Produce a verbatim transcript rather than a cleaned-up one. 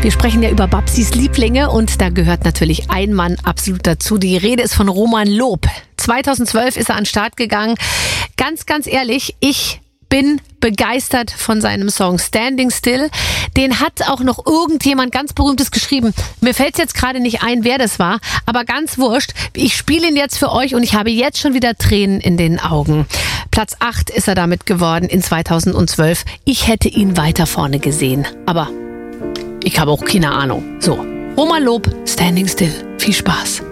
Wir sprechen ja über Babsis Lieblinge und da gehört natürlich ein Mann absolut dazu. Die Rede ist von Roman Loob. zweitausendzwölf ist er an den Start gegangen. Ganz, ganz ehrlich, ich bin begeistert von seinem Song Standing Still. Den hat auch noch irgendjemand ganz Berühmtes geschrieben. Mir fällt jetzt gerade nicht ein, wer das war, aber ganz wurscht. Ich spiele ihn jetzt für euch und ich habe jetzt schon wieder Tränen in den Augen. Platz acht ist er damit geworden in zweitausendzwölf. Ich hätte ihn weiter vorne gesehen, aber ich habe auch keine Ahnung. So, Roman Loob, Standing Still. Viel Spaß.